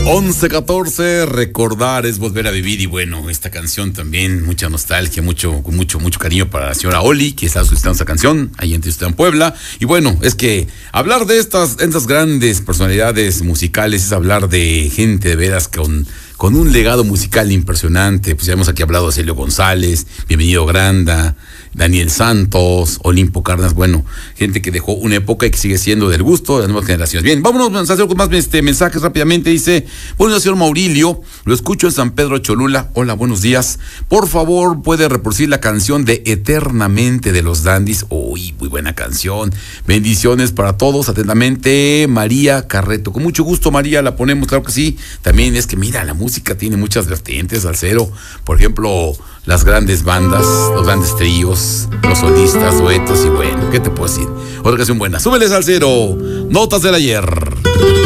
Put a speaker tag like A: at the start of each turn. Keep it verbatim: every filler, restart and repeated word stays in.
A: once catorce, recordar es volver a vivir. Y bueno, esta canción también, mucha nostalgia, mucho, con mucho, mucho cariño para la señora Oli, que está solicitando esta canción, ahí en Tizustán, Puebla. Y bueno, es que hablar de estas, estas grandes personalidades musicales es hablar de gente de veras con, con un legado musical impresionante. Pues ya hemos aquí hablado de Celio González, Bienvenido Granda, Daniel Santos, Olimpo Cárdenas, bueno, gente que dejó una época y que sigue siendo del gusto de las nuevas generaciones. Bien, vámonos a hacer con más este, mensajes rápidamente. Dice, buenos días, señor Maurilio, lo escucho en San Pedro Cholula. Hola, buenos días. Por favor, puede reproducir la canción de Eternamente de los Dandys. Uy, muy buena canción. Bendiciones para todos. Atentamente, María Carreto. Con mucho gusto, María, la ponemos, claro que sí. También es que, mira, la música tiene muchas vertientes, Salcero. Por ejemplo, las grandes bandas, los grandes tríos, los solistas, duetos y bueno, ¿qué te puedo decir? Otra canción buena. Súbele, Salcero. Notas del ayer.